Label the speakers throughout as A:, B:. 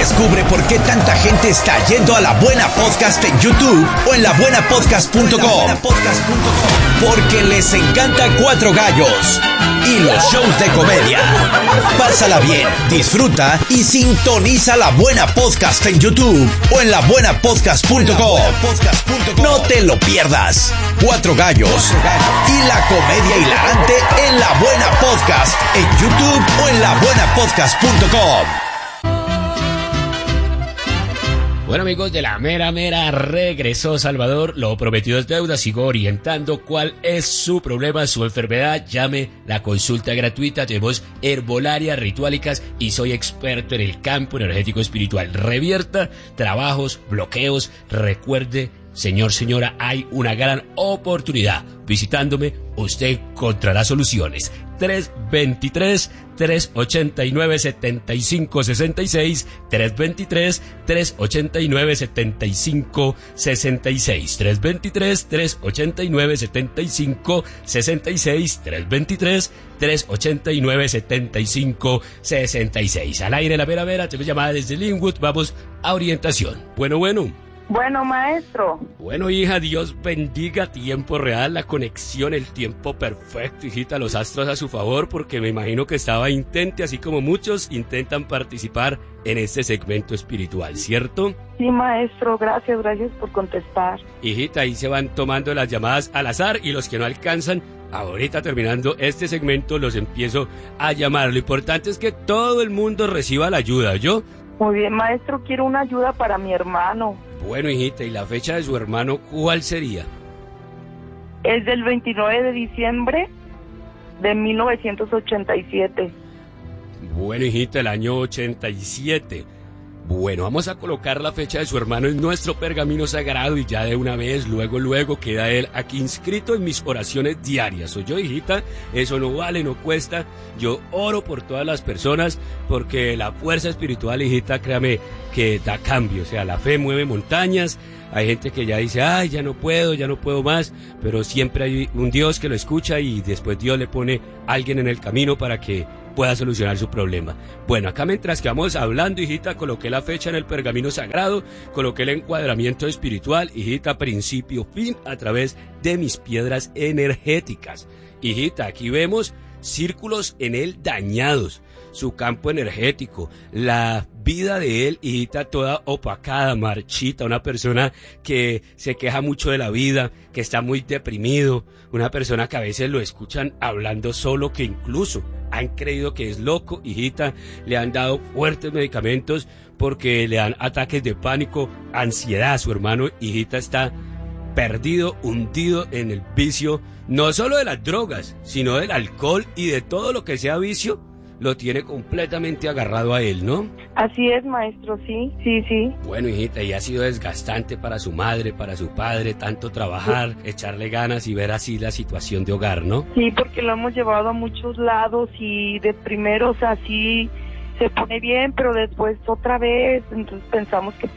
A: Descubre por qué tanta gente está yendo a La Buena Podcast en YouTube o en labuenapodcast.com. Porque les encanta Cuatro Gallos y los shows de comedia. Pásala bien, disfruta y sintoniza La Buena Podcast en YouTube o en labuenapodcast.com. No te lo pierdas. Cuatro Gallos y la comedia hilarante en La Buena Podcast en YouTube o en labuenapodcast.com.
B: Bueno, amigos de la mera, regresó Salvador, lo prometido es deuda, sigo orientando cuál es su problema, su enfermedad, llame, la consulta gratuita, tenemos herbolaria, rituálicas y soy experto en el campo energético espiritual. Revierta trabajos, bloqueos, recuerde, señor, señora, hay una gran oportunidad. Visitándome, usted encontrará soluciones. 323-389-7566, 323-389-7566, 323-389-7566, 323-389-7566. Al aire, la vera, tengo llamada desde Linwood, vamos a orientación.
C: Bueno, maestro.
B: Bueno, hija, Dios bendiga tiempo real, la conexión, el tiempo perfecto, hijita, los astros a su favor, porque me imagino que estaba intente, así como muchos intentan participar en este segmento espiritual, ¿cierto?
C: Sí, maestro, gracias por contestar.
B: Hijita, ahí se van tomando las llamadas al azar y los que no alcanzan, ahorita terminando este segmento los empiezo a llamar. Lo importante es que todo el mundo reciba la ayuda, ¿yo?
C: Muy bien, maestro, quiero una ayuda para mi hermano.
B: Bueno, hijita, ¿y la fecha de su hermano cuál sería?
C: Es del 29 de diciembre de 1987.
B: Bueno, hijita, el año 87. Bueno, vamos a colocar la fecha de su hermano en nuestro pergamino sagrado y ya de una vez, luego queda él aquí inscrito en mis oraciones diarias. ¿Oye, hijita? Eso no vale, no cuesta. Yo oro por todas las personas porque la fuerza espiritual, hijita, créame, que da cambio. O sea, la fe mueve montañas. Hay gente que ya dice, ay, ya no puedo más, pero siempre hay un Dios que lo escucha y después Dios le pone a alguien en el camino para que pueda solucionar su problema. Bueno, acá mientras que vamos hablando, hijita, coloqué la fecha en el pergamino sagrado, coloqué el encuadramiento espiritual, hijita, principio, fin, a través de mis piedras energéticas. Hijita, aquí vemos círculos en él dañados, su campo energético, la vida de él, hijita, toda opacada, marchita, una persona que se queja mucho de la vida, que está muy deprimido, una persona que a veces lo escuchan hablando solo, que incluso han creído que es loco, hijita, le han dado fuertes medicamentos porque le dan ataques de pánico, ansiedad. Su hermano, hijita, está perdido, hundido en el vicio, no solo de las drogas, sino del alcohol y de todo lo que sea vicio, lo tiene completamente agarrado a él, ¿no?
C: Así es, maestro, sí.
B: Bueno, hijita, y ha sido desgastante para su madre, para su padre, tanto trabajar, echarle ganas y ver así la situación de hogar, ¿no?
C: Sí, porque lo hemos llevado a muchos lados y de primeros así se pone bien, pero después otra vez, entonces pensamos que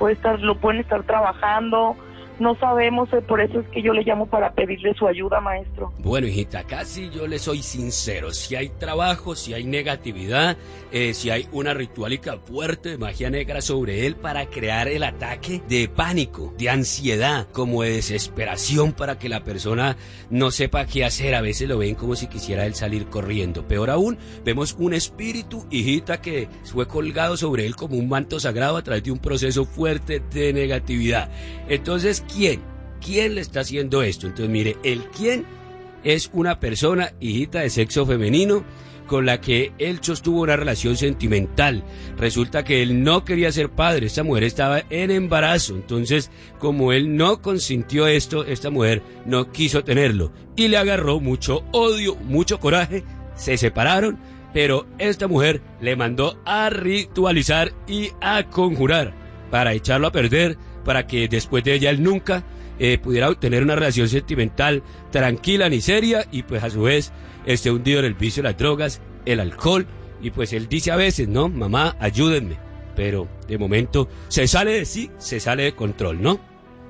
C: lo pueden estar trabajando. No sabemos, por eso es que yo le llamo para pedirle su ayuda, maestro.
B: Bueno, hijita, casi yo le soy sincero. Si hay trabajo, si hay negatividad, si hay una ritualica fuerte de magia negra sobre él para crear el ataque de pánico, de ansiedad, como de desesperación para que la persona no sepa qué hacer. A veces lo ven como si quisiera él salir corriendo. Peor aún, vemos un espíritu, hijita, que fue colgado sobre él como un manto sagrado a través de un proceso fuerte de negatividad. Entonces, ¿Quién le está haciendo esto? Entonces, mire, el quién es una persona, hijita, de sexo femenino con la que él sostuvo una relación sentimental. Resulta que él no quería ser padre, esta mujer estaba en embarazo. Entonces, como él no consintió esto, esta mujer no quiso tenerlo y le agarró mucho odio, mucho coraje, se separaron, pero esta mujer le mandó a ritualizar y a conjurar para echarlo a perder, para que después de ella él nunca pudiera tener una relación sentimental tranquila ni seria y pues a su vez esté hundido en el vicio de las drogas, el alcohol y pues él dice a veces, no, mamá, ayúdenme, pero de momento se sale de sí, se sale de control, ¿no?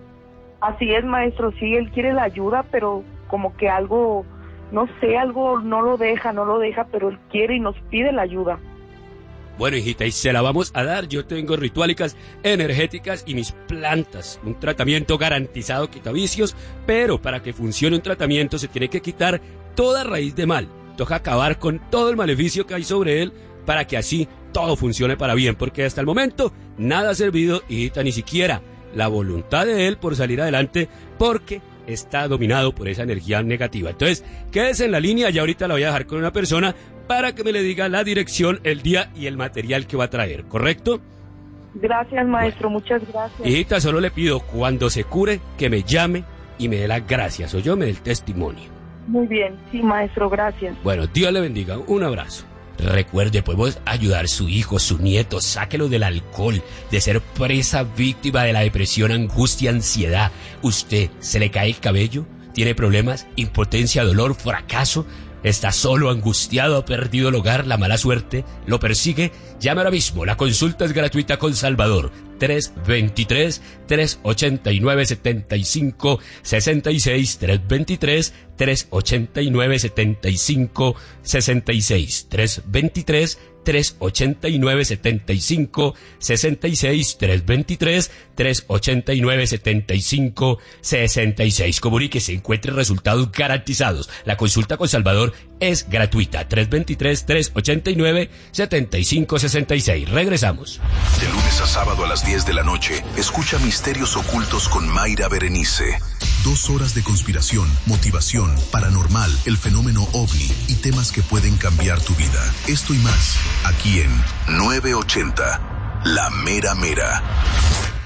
C: Así es, maestro, sí, él quiere la ayuda, pero como que algo, no sé, algo no lo deja, pero él quiere y nos pide la ayuda.
B: Bueno, hijita, y se la vamos a dar. Yo tengo rituálicas energéticas y mis plantas. Un tratamiento garantizado quitavicios, pero para que funcione un tratamiento se tiene que quitar toda raíz de mal. Toca acabar con todo el maleficio que hay sobre él para que así todo funcione para bien, porque hasta el momento nada ha servido, hijita, ni siquiera la voluntad de él por salir adelante, porque está dominado por esa energía negativa. Entonces, quédese en la línea, ya ahorita la voy a dejar con una persona para que me le diga la dirección, el día y el material que va a traer, ¿correcto?
C: Gracias, maestro, muchas gracias.
B: Hijita, solo le pido, cuando se cure, que me llame y me dé las gracias, o yo me dé el testimonio.
C: Muy bien, sí, maestro, gracias.
B: Bueno, Dios le bendiga, un abrazo. Recuerde, podemos ayudar a su hijo, su nieto, sáquelo del alcohol, de ser presa víctima de la depresión, angustia, ansiedad. ¿Usted se le cae el cabello? ¿Tiene problemas? ¿Impotencia, dolor, fracaso? ¿Está solo, angustiado, ha perdido el hogar, la mala suerte lo persigue? Llame ahora mismo, la consulta es gratuita con Salvador. 323-389-7566, 323-389-7566, 323-389-7566, 323-389-7566. Comuníquese, encuentre resultados garantizados. La consulta con Salvador es gratuita. 323-389-7566. Regresamos.
D: De lunes a sábado a las 10 de la noche, escucha Misterios Ocultos con Mayra Berenice. 2 horas de conspiración, motivación, paranormal, el fenómeno OVNI y temas que pueden cambiar tu vida. Esto y más, aquí en 980, La Mera Mera.